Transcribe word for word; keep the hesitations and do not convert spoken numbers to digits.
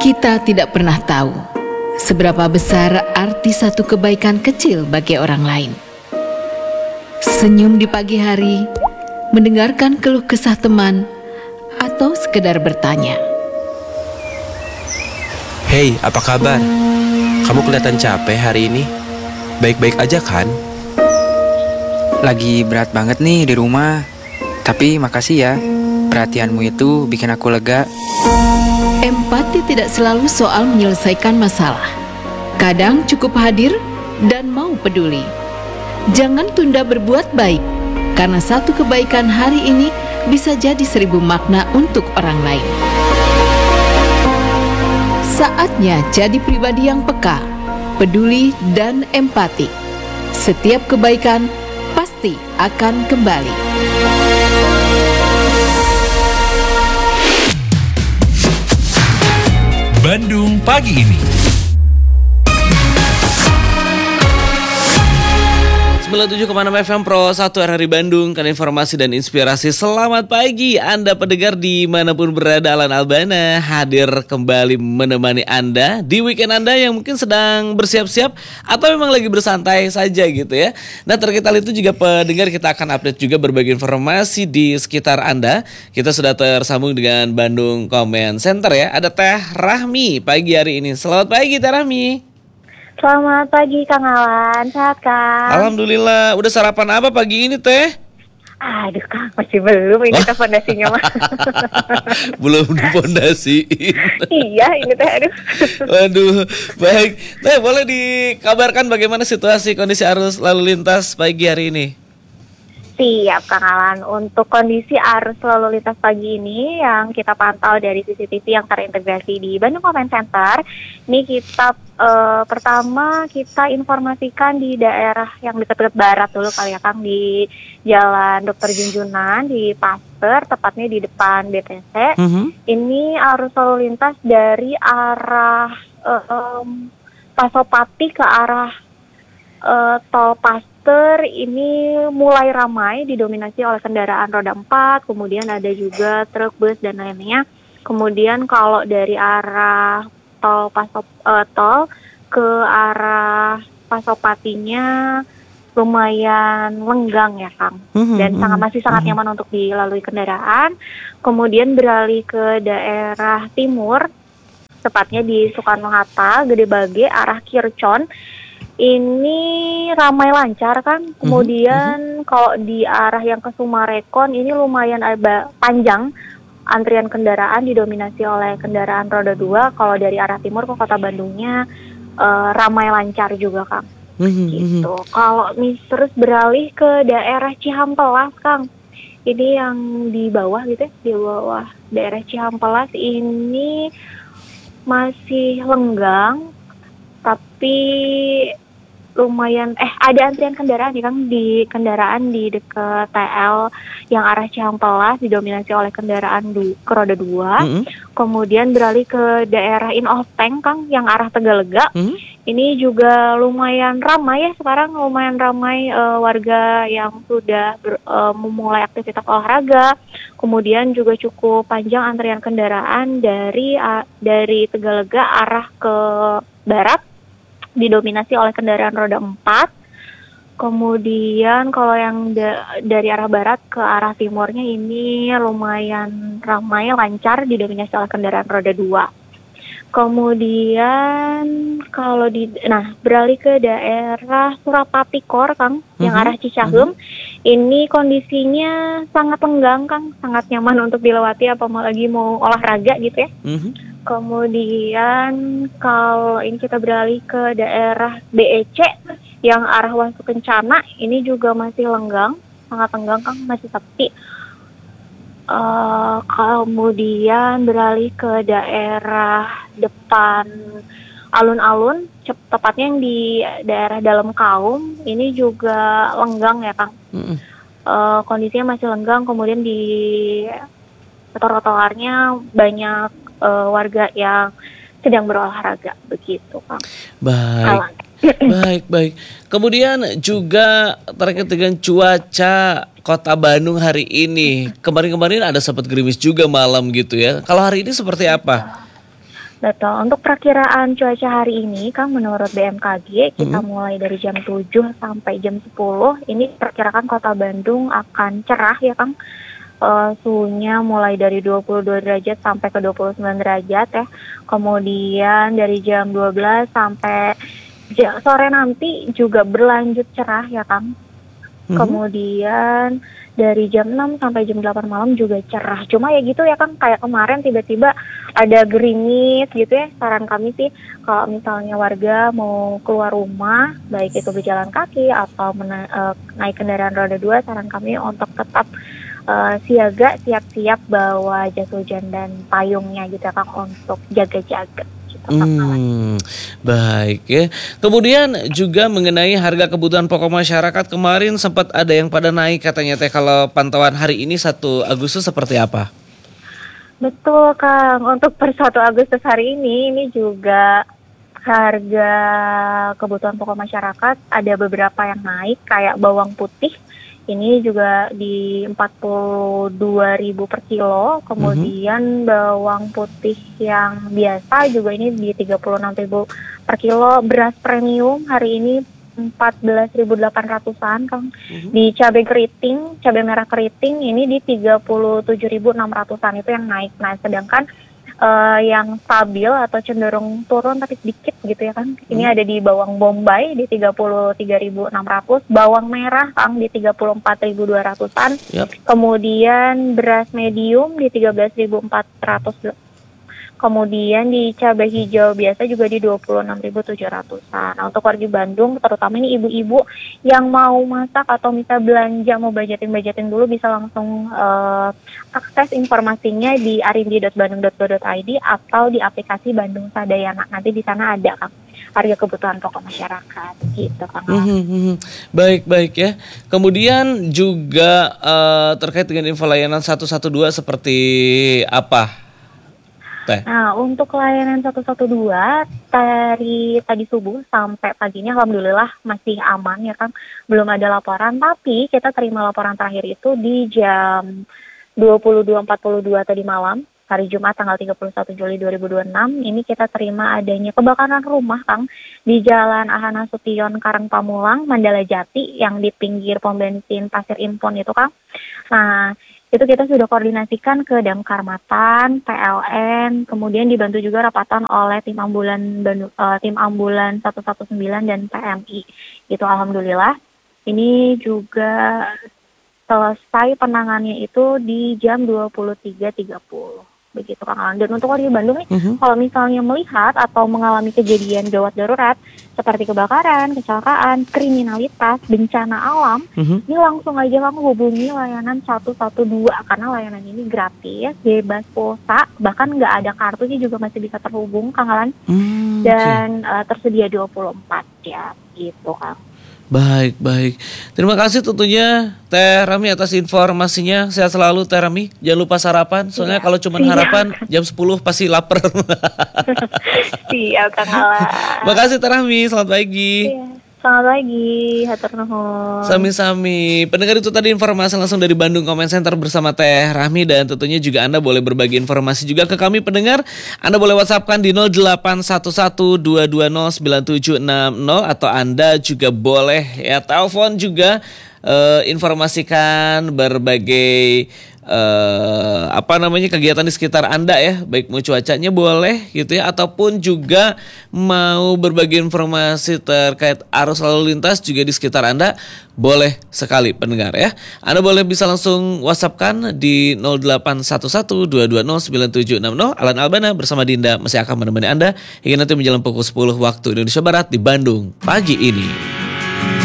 Kita tidak pernah tahu seberapa besar arti satu kebaikan kecil bagi orang lain. Senyum di pagi hari, mendengarkan keluh kesah teman, atau sekedar bertanya. Hei, apa kabar? Kamu kelihatan capek hari ini. Baik-baik aja kan? Lagi berat banget nih di rumah. Tapi makasih ya, perhatianmu itu bikin aku lega. Empati tidak selalu soal menyelesaikan masalah. Kadang cukup hadir dan mau peduli. Jangan tunda berbuat baik, karena satu kebaikan hari ini bisa jadi seribu makna untuk orang lain. Saatnya jadi pribadi yang peka, peduli, dan empati. Setiap kebaikan pasti akan kembali. Bandung Pagi Ini. sembilan puluh tujuh koma enam F M Pro satu R R I Bandung, kan informasi dan inspirasi. Selamat pagi Anda pendengar dimanapun berada. Alan Albana hadir kembali menemani Anda di weekend Anda yang mungkin sedang bersiap-siap atau memang lagi bersantai saja gitu ya. Nah, terkait hal itu juga pendengar, kita akan update juga berbagai informasi di sekitar Anda. Kita sudah tersambung dengan Bandung Comment Center ya. Ada Teh Rahmi pagi hari ini. Selamat pagi Teh Rahmi. Selamat pagi Kang Alan, sehat Kang? Alhamdulillah. Udah sarapan apa pagi ini Teh? Aduh Kang, masih belum, ini teh fondasinya mah. Belum dipondasiin. Iya, ini teh aduh. Waduh, baik. Teh, boleh dikabarkan bagaimana situasi kondisi arus lalu lintas pagi hari ini? Siap Kang Alan, untuk kondisi arus lalu lintas pagi ini yang kita pantau dari C C T V yang terintegrasi di Bandung Comment Center. Ini kita uh, pertama kita informasikan di daerah yang dekat-dekat barat dulu kali ya Kang, di Jalan Dokter Junjunan di Pasteur, tepatnya di depan B T C. Mm-hmm. Ini arus lalu lintas dari arah uh, um, Pasopati ke arah uh, Tol Pasteur ini mulai ramai, didominasi oleh kendaraan roda empat, kemudian ada juga truk, bus, dan lainnya. Kemudian kalau dari arah tol Pasop, uh, tol ke arah Pasopatinya lumayan lenggang ya Kang, dan sangat masih sangat nyaman untuk dilalui kendaraan. Kemudian beralih ke daerah timur, tepatnya di Soekarno-Hatta, Gede Bage, arah Kircon. Ini ramai lancar kan, kemudian mm-hmm. kalau di arah yang ke Sumarekon ini lumayan agak panjang antrian kendaraan, didominasi oleh kendaraan roda dua. Kalau dari arah timur ke kota Bandungnya uh, ramai lancar juga Kang. Mm-hmm. Gitu. Kalau mis- terus beralih ke daerah Cihampelas Kang, ini yang di bawah gitu ya, di bawah daerah Cihampelas ini masih lenggang, tapi lumayan eh ada antrian kendaraan nih Kang, di kendaraan di dekat T L yang arah Cihampelas didominasi oleh kendaraan du, ke roda dua. Mm-hmm. Kemudian beralih ke daerah Inoftank Kang yang arah Tegalega. Mm-hmm. Ini juga lumayan ramai ya sekarang, lumayan ramai uh, warga yang sudah ber, uh, memulai aktivitas olahraga. Kemudian juga cukup panjang antrian kendaraan dari uh, dari Tegalega arah ke barat, didominasi oleh kendaraan roda empat. Kemudian kalau yang da- dari arah barat ke arah timurnya ini lumayan ramai, lancar, didominasi oleh kendaraan roda dua. Kemudian kalau di nah beralih ke daerah Surapati Kor Kang, mm-hmm. yang arah Cicaheum, mm-hmm. ini kondisinya sangat lenggang Kang, sangat nyaman untuk dilewati apalagi mau olahraga gitu ya. Mm-hmm. Kemudian kalau ini kita beralih ke daerah B E C yang arah Wastu Kencana, ini juga masih lenggang, sangat lenggang Kang, masih sepi. Uh, kemudian beralih ke daerah depan alun-alun, tepatnya yang di daerah Dalam Kaum, ini juga lenggang ya Kang. Mm-hmm. Uh, kondisinya masih lenggang, kemudian di trotoarnya banyak Uh, warga yang sedang berolahraga begitu Kang. Baik. Baik, baik. Kemudian juga terkait dengan cuaca Kota Bandung hari ini. Kemarin-kemarin ada sempat gerimis juga malam gitu ya. Kalau hari ini seperti apa? Betul. Untuk perakiraan cuaca hari ini, Kang, menurut B M K G, kita Mhm. mulai dari jam tujuh sampai jam sepuluh. Ini perkirakan Kota Bandung akan cerah ya, Kang. Eh, suhunya mulai dari dua puluh dua derajat sampai ke dua puluh sembilan derajat ya. Kemudian dari jam dua belas sampai ja- sore nanti juga berlanjut cerah ya, Kang. Mhm. Kemudian dari jam enam sampai jam delapan malam juga cerah. Cuma ya gitu ya, Kang, kayak kemarin tiba-tiba ada gerimis gitu ya. Saran kami sih kalau misalnya warga mau keluar rumah, baik itu berjalan kaki atau mena- eh, naik kendaraan roda dua, saran kami untuk tetap eh, siaga, siap-siap bawa jas hujan dan payungnya gitu ya, Kang, untuk jaga-jaga gitu, Kang. Hmm, baik ya. Kemudian juga mengenai harga kebutuhan pokok masyarakat kemarin sempat ada yang pada naik katanya teh. Kalau pantauan hari ini satu Agustus seperti apa? Betul, Kang. Untuk per satu Agustus hari ini, ini juga harga kebutuhan pokok masyarakat ada beberapa yang naik, kayak bawang putih. Ini juga di empat puluh dua ribu per kilo. Kemudian bawang putih yang biasa juga ini di tiga puluh enam ribu per kilo. Beras premium hari ini empat belas ribu delapan ratusan, Kang. Di cabai keriting, cabai merah keriting ini di tiga puluh tujuh ribu enam ratusan, itu yang naik. Nah, sedangkan eh, yang stabil atau cenderung turun tapi sedikit gitu ya, Kang. Ini ada di bawang bombay di tiga puluh tiga ribu enam ratus, bawang merah, Kang, di tiga puluh empat ribu dua ratusan. Yap. Kemudian beras medium di tiga belas ribu empat ratus. Kemudian di cabai hijau biasa juga di dua puluh enam ribu tujuh ratusan. Nah, untuk warga Bandung, terutama ini ibu-ibu yang mau masak atau misal belanja, mau budgeting-budgeting dulu, bisa langsung eh, akses informasinya di arimbi dot bandung dot go dot i d atau di aplikasi Bandung Sadayana. Nanti di sana ada, Kang, harga kebutuhan pokok masyarakat gitu, Kang. Mhm, mhm. Baik, baik ya. Kemudian juga eh, terkait dengan info layanan satu satu dua seperti apa? Teh. Nah, untuk layanan satu satu dua dari tadi subuh sampai paginya alhamdulillah masih aman ya, Kang. Belum ada laporan, tapi kita terima laporan terakhir itu di jam dua puluh dua empat puluh dua tadi malam, hari Jumat tanggal tiga puluh satu Juli dua ribu dua puluh enam. Ini kita terima adanya kebakaran rumah, Kang, di Jalan Ahana Sution Karang Pamulang, Mandala Jati, yang di pinggir pom bensin Pasir Impon itu, Kang. Nah, itu kita sudah koordinasikan ke Damkar Matan, P L N, kemudian dibantu juga rapatan oleh tim ambulan Bandu- eh, tim ambulan satu satu sembilan dan P M I. Itu alhamdulillah. Ini juga selesai penanganannya itu di jam dua puluh tiga tiga puluh. Begitu, Kang Alan. Dan untuk warga Bandung nih, kalau misalnya melihat atau mengalami kejadian gawat darurat seperti kebakaran, kecelakaan, kriminalitas, bencana alam, ini langsung aja kamu hubungi layanan satu satu dua, karena layanan ini gratis, bebas pulsa, bahkan nggak ada kartunya juga masih bisa terhubung, Kang Alan. Hmm, Dan eh, tersedia dua puluh empat jam gitu, Kang. baik, baik. Terima kasih tentunya Teh Rami atas informasinya. Sehat selalu Teh Rami. Jangan lupa sarapan. Soalnya Iya, kalau cuma siap. harapan jam sepuluh pasti lapar. Siap, Kang Alan. Makasih Teh Rami. Selamat pagi. Iya. Selamat pagi, hatur nuhun. Sami-sami. Pendengar, itu tadi informasi langsung dari Bandung Comment Center bersama Teh Rahmi. Dan tentunya juga Anda boleh berbagi informasi juga ke kami pendengar. Anda boleh WhatsAppkan di nol delapan satu satu dua dua nol sembilan tujuh enam nol. Atau Anda juga boleh ya telepon juga, eh, informasikan berbagai eh, apa namanya kegiatan di sekitar Anda ya, baik mau cuacanya boleh gitu ya, ataupun juga mau berbagi informasi terkait arus lalu lintas juga di sekitar Anda, boleh sekali pendengar ya. Anda boleh bisa langsung WhatsAppkan di nol delapan satu satu dua dua nol sembilan tujuh enam nol. Alan Albana bersama Dinda masih akan menemani Anda hingga nanti menjelang pukul sepuluh waktu Indonesia Barat di Bandung pagi ini.